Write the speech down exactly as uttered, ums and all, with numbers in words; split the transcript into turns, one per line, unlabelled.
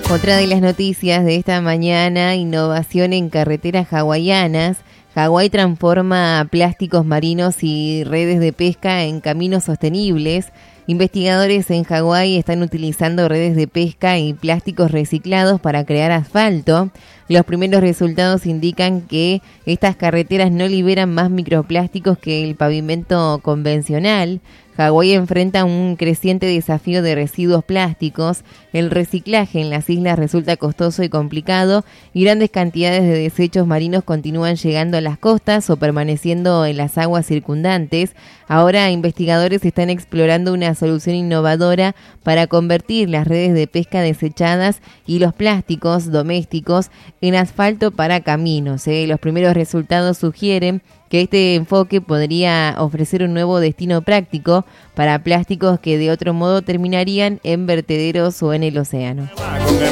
Otra de las noticias de esta mañana, innovación en carreteras hawaianas. Hawái transforma plásticos marinos y redes de pesca en caminos sostenibles. Investigadores en Hawái están utilizando redes de pesca y plásticos reciclados para crear asfalto. Los primeros resultados indican que estas carreteras no liberan más microplásticos que el pavimento convencional. Hawái enfrenta un creciente desafío de residuos plásticos. El reciclaje en las islas resulta costoso y complicado y grandes cantidades de desechos marinos continúan llegando a las costas o permaneciendo en las aguas circundantes. Ahora investigadores están explorando una solución innovadora para convertir las redes de pesca desechadas y los plásticos domésticos en asfalto para caminos. ¿eh? Los primeros resultados sugieren que este enfoque podría ofrecer un nuevo destino práctico para plásticos que de otro modo terminarían en vertederos o en el océano.